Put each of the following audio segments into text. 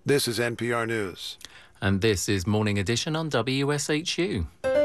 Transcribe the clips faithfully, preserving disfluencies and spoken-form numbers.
This is N P R News. And this is Morning Edition on W S H U.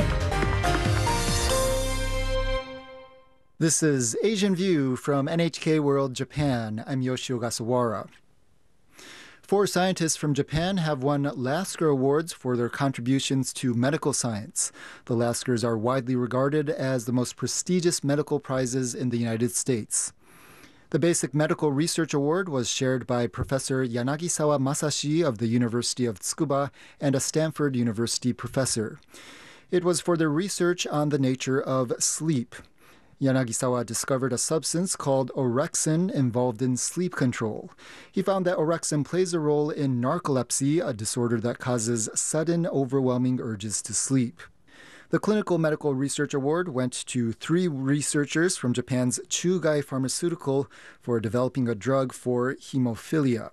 This is Asian View from N H K World Japan. I'm Yoshio Gasawara. Four scientists from Japan have won Lasker Awards for their contributions to medical science. The Laskers are widely regarded as the most prestigious medical prizes in the United States. The Basic Medical Research Award was shared by Professor Yanagisawa Masashi of the University of Tsukuba and a Stanford University professor. It was for their research on the nature of sleep. Yanagisawa discovered a substance called orexin involved in sleep control. He found that orexin plays a role in narcolepsy, a disorder that causes sudden, overwhelming urges to sleep. The Clinical Medical Research Award went to three researchers from Japan's Chugai Pharmaceutical for developing a drug for hemophilia.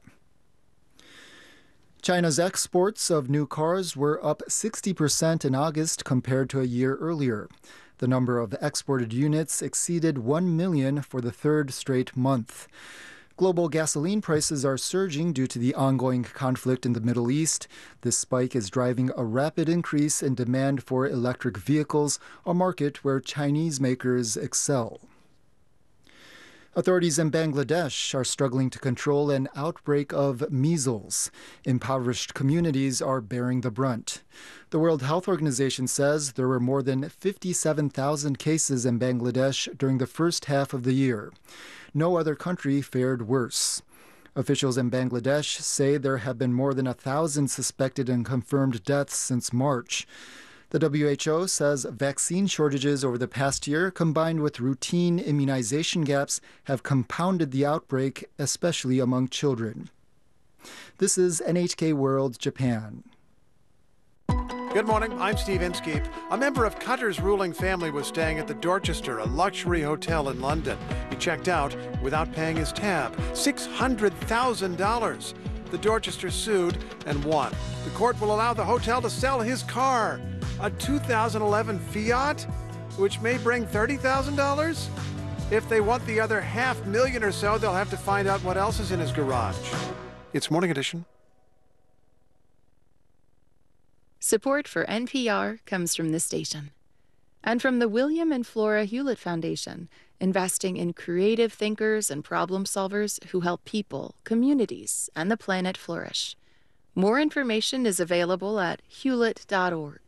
China's exports of new cars were up sixty percent in August compared to a year earlier. The number of exported units exceeded one million for the third straight month. Global gasoline prices are surging due to the ongoing conflict in the Middle East. This spike is driving a rapid increase in demand for electric vehicles, a market where Chinese makers excel. Authorities in Bangladesh are struggling to control an outbreak of measles. Impoverished communities are bearing the brunt. The World Health Organization says there were more than fifty-seven thousand cases in Bangladesh during the first half of the year. No other country fared worse. Officials in Bangladesh say there have been more than a thousand suspected and confirmed deaths since March. The W H O says vaccine shortages over the past year, combined with routine immunization gaps, have compounded the outbreak, especially among children. This is N H K World Japan. Good morning, I'm Steve Inskeep. A member of Qatar's ruling family was staying at the Dorchester, a luxury hotel in London. He checked out without paying his tab, six hundred thousand dollars. The Dorchester sued and won. The court will allow the hotel to sell his car, a two thousand eleven Fiat, which may bring thirty thousand dollars. If they want the other half million or so, they'll have to find out what else is in his garage. It's Morning Edition. Support for N P R comes from this station and from the William and Flora Hewlett Foundation, investing in creative thinkers and problem solvers who help people, communities, and the planet flourish. More information is available at hewlett dot org.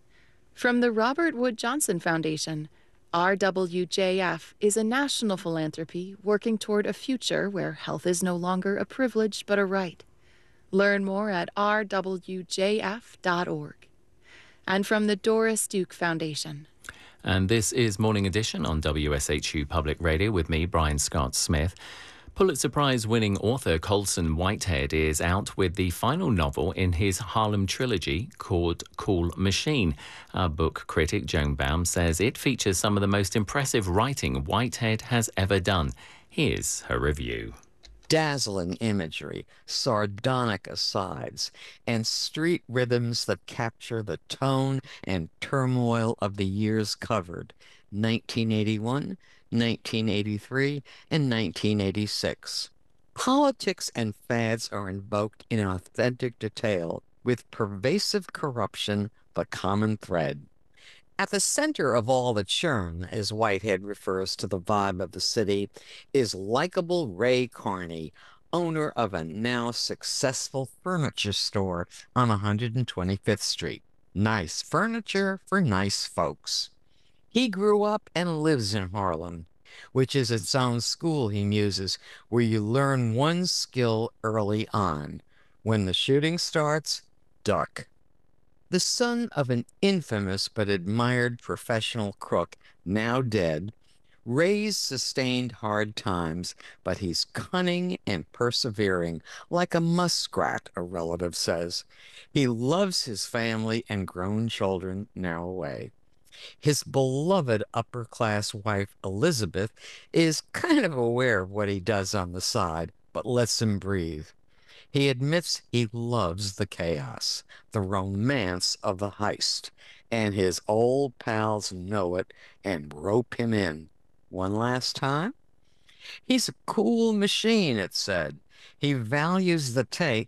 From the Robert Wood Johnson Foundation, R W J F is a national philanthropy working toward a future where health is no longer a privilege but a right. Learn more at r w j f dot org. And from the Doris Duke Foundation. And this is Morning Edition on W S H U Public Radio with me, Brian Scott Smith. Pulitzer Prize-winning author Colson Whitehead is out with the final novel in his Harlem trilogy called Cool Machine. Our book critic Joan Baum says it features some of the most impressive writing Whitehead has ever done. Here's her review. Dazzling imagery, sardonic asides, and street rhythms that capture the tone and turmoil of the years covered, nineteen eighty-one, nineteen eighty-three, and nineteen eighty-six. Politics and fads are invoked in authentic detail, with pervasive corruption the common thread. At the center of all the churn, as Whitehead refers to the vibe of the city, is likable Ray Carney, owner of a now successful furniture store on one hundred twenty-fifth Street. Nice furniture for nice folks. He grew up and lives in Harlem, which is its own school, he muses, where you learn one skill early on. When the shooting starts, duck. The son of an infamous but admired professional crook, now dead, Ray's sustained hard times, but he's cunning and persevering, like a muskrat, a relative says. He loves his family and grown children now away. His beloved upper-class wife, Elizabeth, is kind of aware of what he does on the side, but lets him breathe. He admits he loves the chaos, the romance of the heist, and his old pals know it and rope him in. One last time? He's a cool machine, it said. He values the take,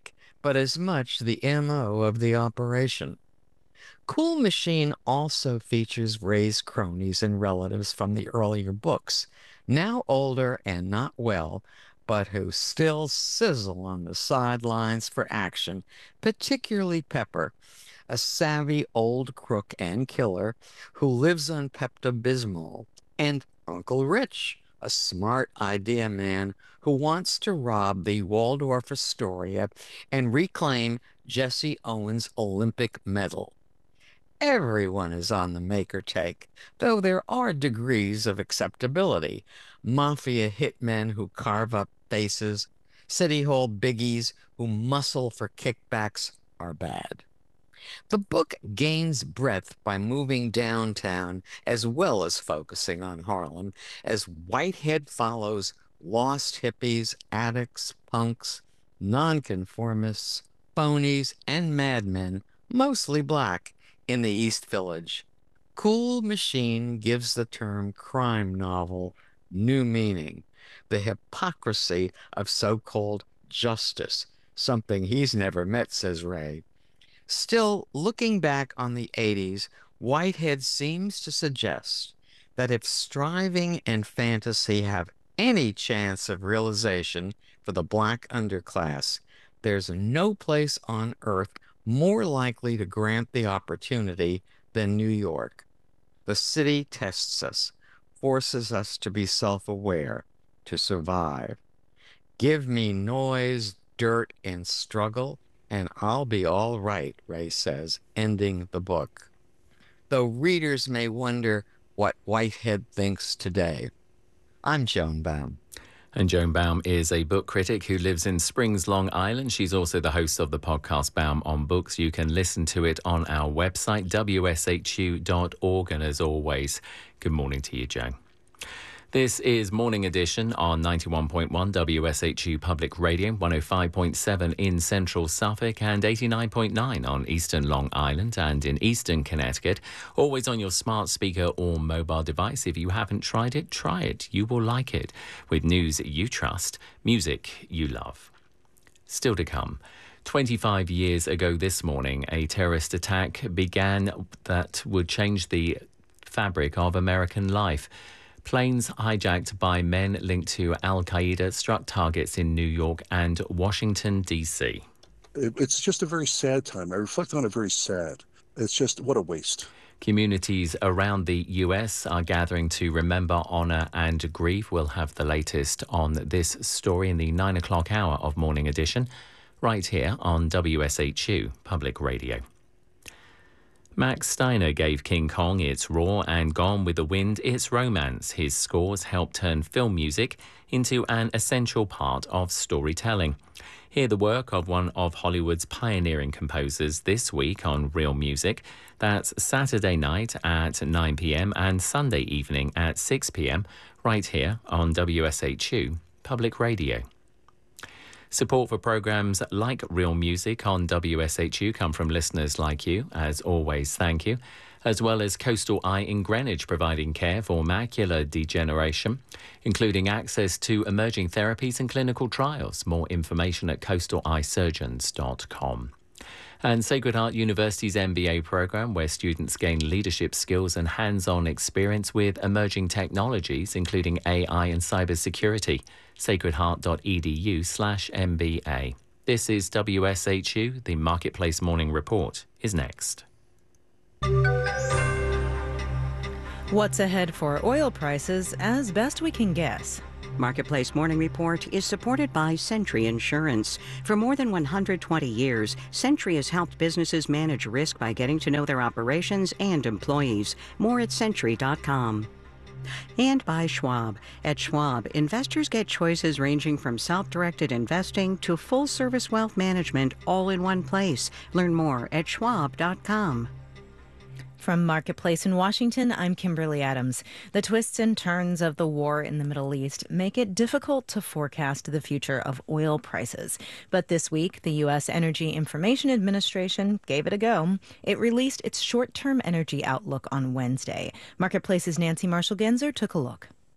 but as much the M O of the operation. Cool Machine also features Ray's cronies and relatives from the earlier books, now older and not well, but who still sizzle on the sidelines for action, particularly Pepper, a savvy old crook and killer who lives on Pepto-Bismol, and Uncle Rich, a smart idea man who wants to rob the Waldorf Astoria and reclaim Jesse Owens' Olympic medal. Everyone is on the make or take, though there are degrees of acceptability. Mafia hitmen who carve up faces, city hall biggies who muscle for kickbacks are bad. The book gains breadth by moving downtown as well as focusing on Harlem, as Whitehead follows lost hippies, addicts, punks, nonconformists, phonies, and madmen, mostly black, in the East Village. Cool Machine gives the term crime novel new meaning, the hypocrisy of so-called justice, something he's never met, says Ray. Still, looking back on the eighties, Whitehead seems to suggest that if striving and fantasy have any chance of realization for the black underclass, there's no place on earth more likely to grant the opportunity than New York. The city tests us, forces us to be self-aware, to survive. Give me noise, dirt, and struggle, and I'll be all right, Ray says, ending the book. Though readers may wonder what Whitehead thinks today. I'm Joan Baum. And Joan Baum is a book critic who lives in Springs, Long Island. She's also the host of the podcast Baum on Books. You can listen to it on our website, w s h u dot org. And as always, good morning to you, Joan. This is Morning Edition on ninety-one point one W S H U Public Radio, one oh five point seven in Central Suffolk and eighty-nine point nine on Eastern Long Island and in Eastern Connecticut. Always on your smart speaker or mobile device. If you haven't tried it, try it. You will like it. With news you trust, music you love. Still to come. twenty-five years ago this morning, a terrorist attack began that would change the fabric of American life. Planes hijacked by men linked to Al-Qaeda struck targets in New York and Washington, D C. It's just a very sad time. I reflect on it very sad. It's just, what a waste. Communities around the U S are gathering to remember, honour and grieve. We'll have the latest on this story in the nine o'clock hour of Morning Edition, right here on W S H U Public Radio. Max Steiner gave King Kong its roar and Gone with the Wind its romance. His scores helped turn film music into an essential part of storytelling. Hear the work of one of Hollywood's pioneering composers this week on Real Music. That's Saturday night at nine p.m. and Sunday evening at six p.m. right here on W S H U Public Radio. Support for programmes like Real Music on W S H U come from listeners like you. As always, thank you. As well as Coastal Eye in Greenwich, providing care for macular degeneration, including access to emerging therapies and clinical trials. More information at coastal eye surgeons dot com. And Sacred Heart University's M B A programme, where students gain leadership skills and hands-on experience with emerging technologies, including A I and cybersecurity. sacred heart dot e d u slash M B A. This is W S H U. The Marketplace Morning Report is next. What's ahead for oil prices as best we can guess? Marketplace Morning Report is supported by Sentry Insurance. For more than one hundred twenty years, Sentry has helped businesses manage risk by getting to know their operations and employees. More at sentry dot com. And by Schwab. At Schwab, investors get choices ranging from self-directed investing to full-service wealth management all in one place. Learn more at schwab dot com. From Marketplace in Washington, I'm Kimberly Adams. The twists and turns of the war in the Middle East make it difficult to forecast the future of oil prices. But this week, the U S Energy Information Administration gave it a go. It released its short-term energy outlook on Wednesday. Marketplace's Nancy Marshall-Genzer took a look.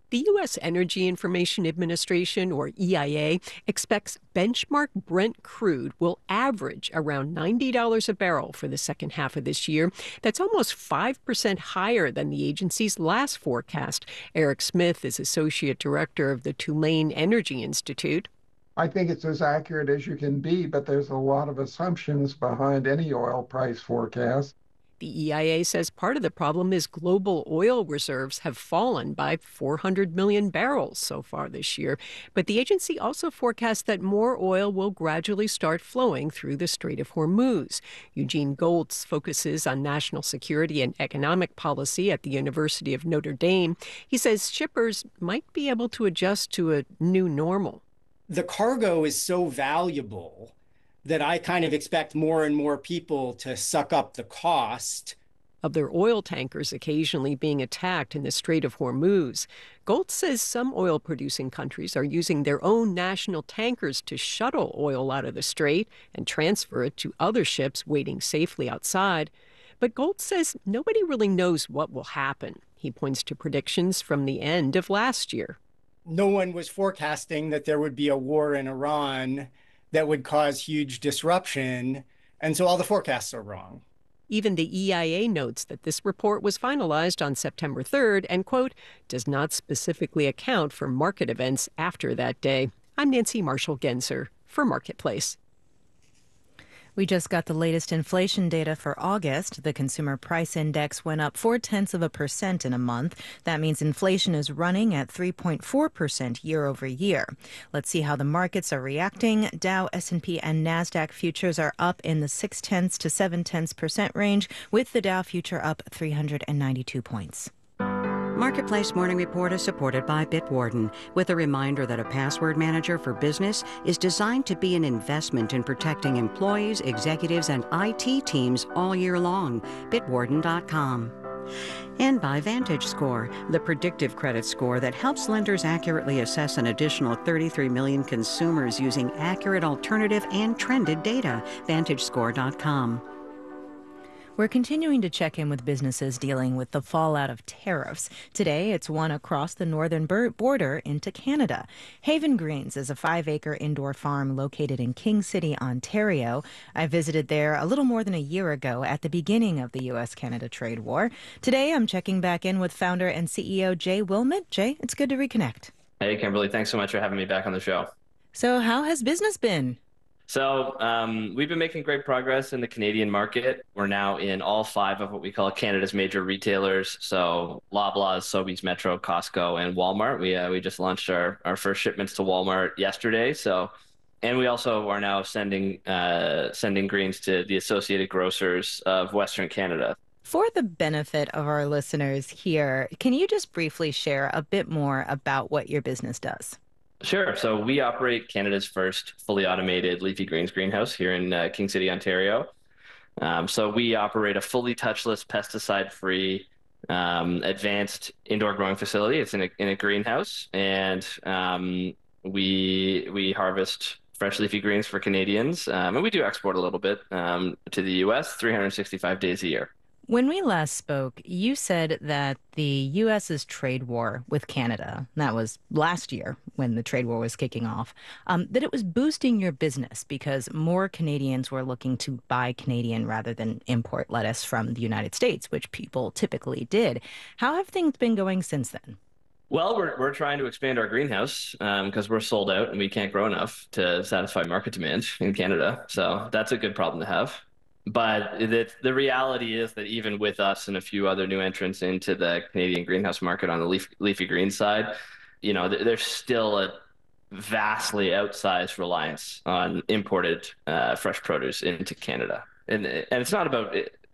The U S Energy Information Administration, or E I A, expects benchmark Brent crude will average around ninety dollars a barrel for the second half of this year. That's almost five percent higher than the agency's last forecast. Eric Smith is Associate Director of the Tulane Energy Institute. I think it's as accurate as you can be, but there's a lot of assumptions behind any oil price forecast. The E I A says part of the problem is global oil reserves have fallen by four hundred million barrels so far this year. But the agency also forecasts that more oil will gradually start flowing through the Strait of Hormuz. Eugene Goltz focuses on national security and economic policy at the University of Notre Dame. He says shippers might be able to adjust to a new normal. The cargo is so valuable that I kind of expect more and more people to suck up the cost of their oil tankers occasionally being attacked in the Strait of Hormuz. Goltz says some oil-producing countries are using their own national tankers to shuttle oil out of the strait and transfer it to other ships waiting safely outside. But Goltz says nobody really knows what will happen. He points to predictions from the end of last year. No one was forecasting that there would be a war in Iran that would cause huge disruption, and so all the forecasts are wrong. Even the E I A notes that this report was finalized on September third and, quote, does not specifically account for market events after that day. I'm Nancy Marshall-Genzer for Marketplace. We just got the latest inflation data for August. The consumer price index went up four tenths of a percent in a month. That means inflation is running at three point four percent year over year. Let's see how the markets are reacting. Dow, S and P, and NASDAQ futures are up in the six tenths to seven tenths percent range, with the Dow future up three hundred ninety-two points. Marketplace Morning Report is supported by Bitwarden, with a reminder that a password manager for business is designed to be an investment in protecting employees, executives, and I T teams all year long. Bitwarden dot com. And by VantageScore, the predictive credit score that helps lenders accurately assess an additional thirty-three million consumers using accurate alternative and trended data. Vantage Score dot com. We're continuing to check in with businesses dealing with the fallout of tariffs. Today, it's one across the northern border into Canada. Haven Greens is a five-acre indoor farm located in King City, Ontario. I visited there a little more than a year ago at the beginning of the U S Canada trade war. Today, I'm checking back in with founder and C E O Jay Wilmot. Jay, it's good to reconnect. Hey, Kimberly. Thanks so much for having me back on the show. So how has business been? So um, we've been making great progress in the Canadian market. We're now in all five of what we call Canada's major retailers. So Loblaws, Sobeys, Metro, Costco, and Walmart. We uh, we just launched our, our first shipments to Walmart yesterday. So, and we also are now sending uh, sending greens to the Associated Grocers of Western Canada. For the benefit of our listeners here, can you just briefly share a bit more about what your business does? Sure. So we operate Canada's first fully automated leafy greens greenhouse here in uh, King City, Ontario. Um, so we operate a fully touchless, pesticide-free, um, advanced indoor growing facility. It's in a, in a greenhouse, and um, we we harvest fresh leafy greens for Canadians, um, and we do export a little bit um, to the U S three hundred sixty-five days a year. When we last spoke, you said that the U.S.'s trade war with Canada, that was last year when the trade war was kicking off, um, that it was boosting your business because more Canadians were looking to buy Canadian rather than import lettuce from the United States, which people typically did. How have things been going since then? Well, we're we're trying to expand our greenhouse because um, we're sold out and we can't grow enough to satisfy market demand in Canada. So that's a good problem to have. But the, the reality is that even with us and a few other new entrants into the Canadian greenhouse market on the leaf, leafy green side, you know, there's still a vastly outsized reliance on imported uh, fresh produce into Canada. And, and it's not about